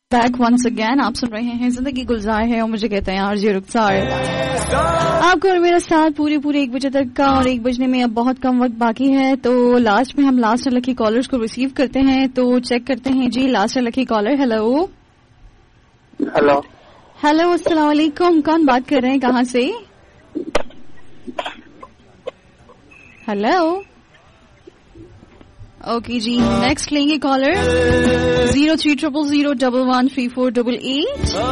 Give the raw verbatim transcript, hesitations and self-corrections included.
Back once again. आप सुन रहे हैं जिंदगी गुलजार है और मुझे कहते हैं आरजे रुखसार। आपको और मेरा साथ पूरे पूरे एक बजे तक का, और एक बजने में अब बहुत कम वक्त बाकी है, तो लास्ट में हम लास्ट लकी कॉलर्स को रिसीव करते हैं। तो चेक करते हैं जी। Last lucky collar. Hello hello hello अस्सलाम वालेकुम। कौन बात कर रहे हैं, कहाँ से? हेलो ओके जी, नेक्स्ट लेंगे collar zero three triple zero double one three four double eight.